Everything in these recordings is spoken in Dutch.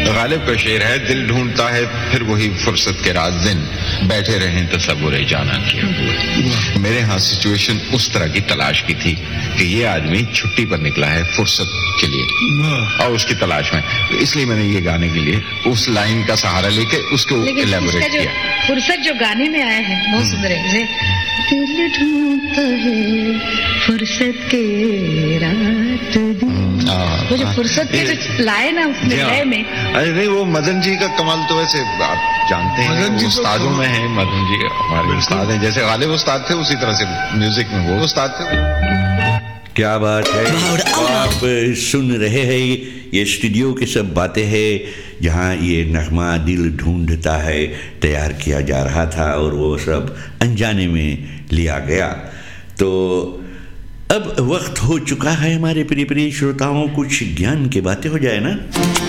गालिब का शेर है, दिल ढूंढता है फिर वही फुर्सत के रात दिन, बैठे रहें तसव्वुर जाना किए हुए। मेरे यहाँ सिचुएशन उस तरह की तलाश की थी कि ये आदमी छुट्टी पर निकला है फुर्सत के लिए और उसकी तलाश में, इसलिए मैंने ये गाने के लिए उस लाइन का सहारा लेके उसको इलेबोरेट किया। फुर्सत जो गाने में आया है बहुत सुंदर है। दिल ढूंढता है फुर्सत के रात दिन, वो जो फुर्सत के जो लाए ना उसमें लय में। अरे नहीं, वो मदन जी का कमाल तो वैसे आप जानते हैं, वो उस्तादों में है। मदन जी हमारे उस्ताद हैं, जैसे गालिब उस्ताद थे उसी तरह से म्यूजिक में वो उस्ताद थे। क्या बात है। आप सुन रहे हैं ये स्टूडियो की सब बातें हैं, जहाँ ये नगमा दिल ढूंढता है तैयार किया जा रहा था और वो सब अनजाने में लिया गया। तो अब वक्त हो चुका है हमारे प्रिय प्रिय श्रोताओं, कुछ ज्ञान की बातें हो जाए ना।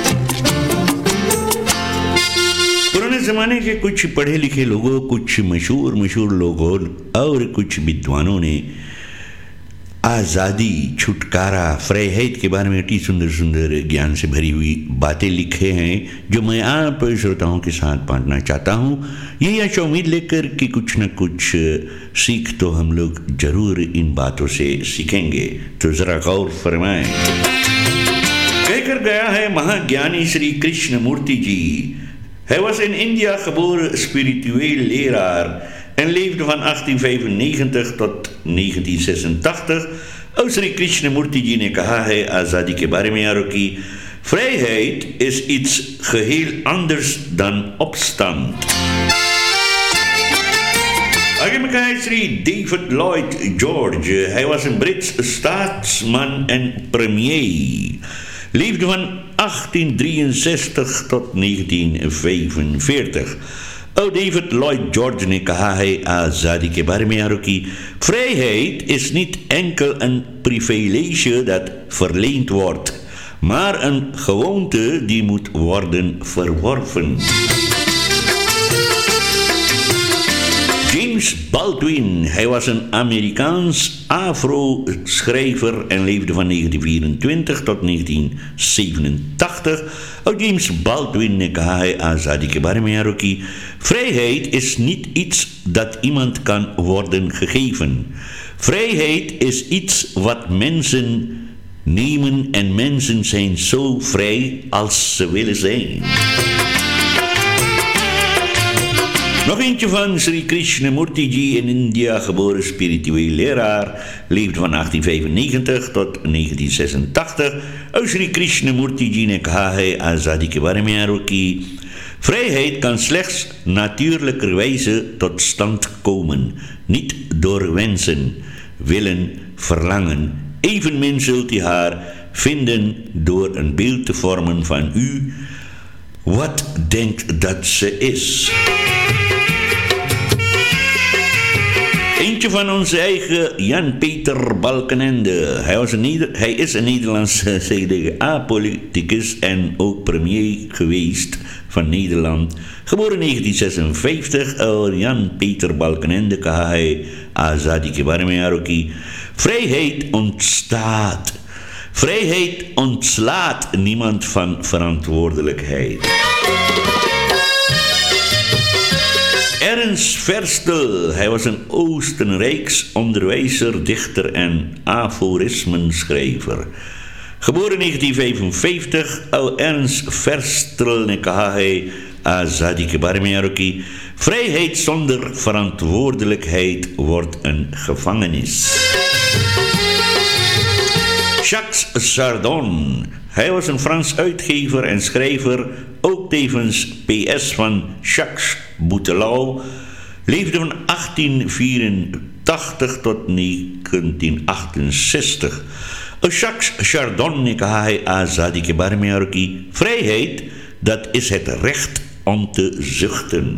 पुराने जमाने के कुछ पढ़े लिखे लोगों, कुछ मशहूर लोगों और कुछ विद्वानों ने आज़ादी, छुटकारा, फ्राइहेट के बारे में इतनी सुंदर सुंदर ज्ञान से भरी हुई बातें लिखे हैं जो मैं आप श्रोताओं के साथ बांटना चाहता हूँ। यही आशा उम्मीद लेकर कि कुछ न कुछ सीख तो हम लोग जरूर इन बातों से सीखेंगे। तो ज़रा गौर फरमाएं। कहकर गया है महाज्ञानी श्री कृष्ण मूर्ति जी, Hij was in India geboren spiritueel leraar en leefde van 1895 tot 1986. और श्री कृष्णमूर्ति जी ने कहा है आज़ादी के बारे में यारों की, vrijheid is iets geheel anders dan opstand. आगे में कहा है Shri David Lloyd George, hij was een Brits staatsman en premier. Leefde van 1863 tot 1945. David Lloyd George ने कहा है आज़ादी के बारे में यारों की, vrijheid is niet enkel een privilege dat verleend wordt, maar een gewoonte die moet worden verworven. James Baldwin, hij was een Amerikaans afro-schrijver en leefde van 1924 tot 1987. James Baldwin ने कहा है आज़ादी के बारे में यारों की, vrijheid is niet iets dat iemand kan worden gegeven. Vrijheid is iets wat mensen nemen en mensen zijn zo vrij als ze willen zijn. Nog eentje van Sri Krishnamurti ji, in India geboren spiritueel leraar, leefde van 1895 tot 1986. Sri Krishnamurti ji ने कहा है आज़ादी के बारे में यारों की, vrijheid kan slechts natuurlijkerwijze tot stand komen, niet door wensen, willen, verlangen. Evenmin zult u haar vinden door een beeld te vormen van u, wat denkt dat ze is. Eentje van onze eigen Jan-Peter Balkenende. Hij is een Nederlandse CDA-politicus en ook premier geweest van Nederland. Geboren 1956, Jan-Peter Balkenende कहा है आज़ादी के बारे में यारों की, vrijheid ontstaat. Vrijheid ontslaat niemand van verantwoordelijkheid. Ernst Verstel, hij was een Oostenrijks onderwijzer, dichter en aforismenschrijver. Geboren 1955, Ernst Verstel ने कहा है आज़ादी के बारे में यारों की, vrijheid zonder verantwoordelijkheid wordt een gevangenis. Jacques Chardon, hij was een Frans uitgever en schrijver, ook tevens PS van Jacques Bouteloup, leefde van 1884 tot 1968. Jacques Chardon ने कहा है आज़ादी के बारे में यारों की, vrijheid, dat is het recht om te zuchten.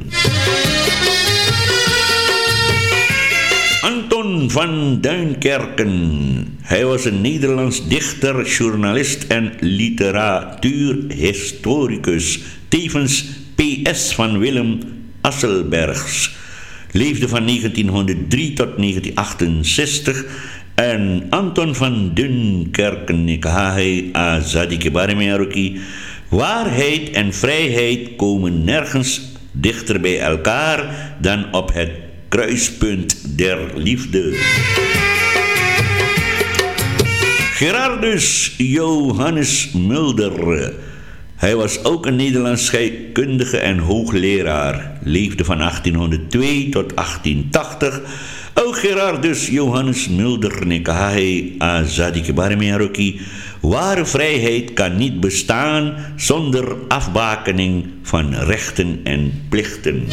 Anton van Duinkerken, hij was een Nederlands dichter, journalist en literatuurhistoricus, tevens PS van Willem Asselbergs. Leefde van 1903 tot 1968. En Anton van Duinkerken ने कहा है आज़ादी के बारे में यारों की, Waarheid en vrijheid komen nergens dichter bij elkaar dan op het kruispunt der liefde. Gerardus Johannes Mulder. Hij was ook een Nederlands scheikundige en hoogleraar. Leefde van 1802 tot 1880. Ook Gerardus Johannes Mulder ne कहा है आज़ादी के बारे में Aroki. Ware vrijheid kan niet bestaan zonder afbakening van rechten en plichten.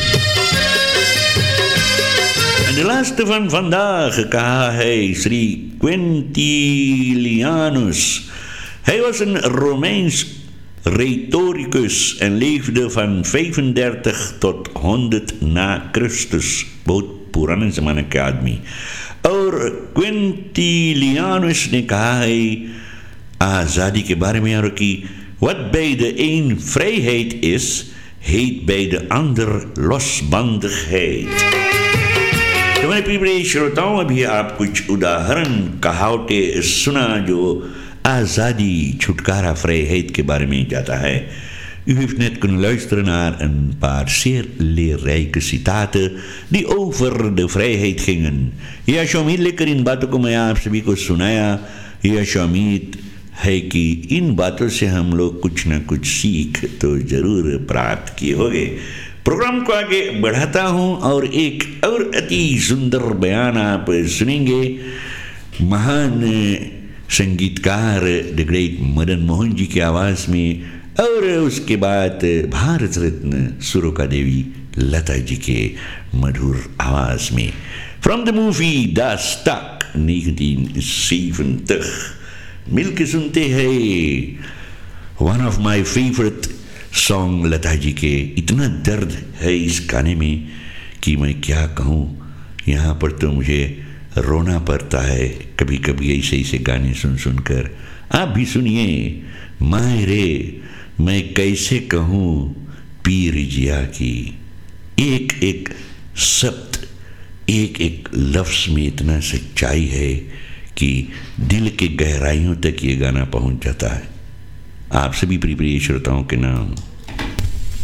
En de laatste van vandaag, kha hij Sri Quintilianus. Hij was een Romeins retoricus en leefde van 35 tot 100 na Christus. बहुत पुराने ज़माने के आदमी. और Quintilianus ने कहा है आज़ादी के बारे में Aroki. Wat bij de een vrijheid is, heet bij de ander losbandigheid. तो मेरे प्रिय श्रोताओं, अभी आप कुछ उदाहरण कहावतें सुना जो आज़ादी, छुटकारा, vrijheid के बारे में जाता है. U heeft net kunnen luisteren naar een paar zeer leerrijke citaten die over de vrijheid gingen. या शोमीद लेकर इन बातों को मैं आप सभी को सुनाया. या शोमीद है कि इन बातों से हम लोग कुछ न कुछ सीख तो जरूर प्राप्त किए होंगे. प्रोग्राम को आगे बढ़ाता हूं और एक और अति सुंदर बयान आप सुनेंगे. महान संगीतकार द ग्रेट मदन मोहन जी की आवाज़ में, और उसके बाद भारत रत्न सुरेखा देवी लता जी के मधुर आवाज़ में. From the movie the stock 1970 मिलके सुनते हैं one of my favourite song Lata जी के. इतना दर्द है इस गाने में कि मैं क्या कहूँ. यहाँ पर तो मुझे रोना पड़ता है कभी कभी ऐसे ऐसे गाने सुन सुनकर. आप भी सुनिए. माय रे मैं कैसे कहूँ पीर जिया की. एक एक शब्द, एक एक लफ्ज़ में इतना सच्चाई है कि दिल के गहराइयों तक ये गाना पहुँच जाता है. आप सभी प्रिय श्रोताओं के नाम